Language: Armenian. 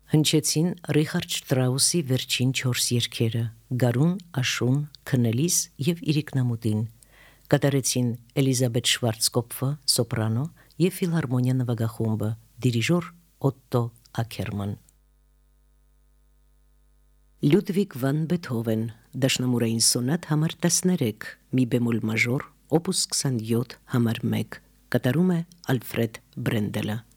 Հնչեցին Ռիխարդ Շտրաուսի վերջին 4 երգերը՝ Գարուն, Աշուն, Քնելիս եւ Իրիկնամուտին։ Կատարեցին Էլիզաբեթ Շվարցկոպֆը, սոպրանո եւ ֆիլհարմոնիա նվագախումբը, դիրիժոր Օտտո Աքերման։ Լյուդվիգ վան Բեթհովեն, դաշնամուրային սոնատ համար 13, մի բեմոլ մաժոր, օպուս 27 համար 1, կատարում է Ալֆրեդ Բրենդելը։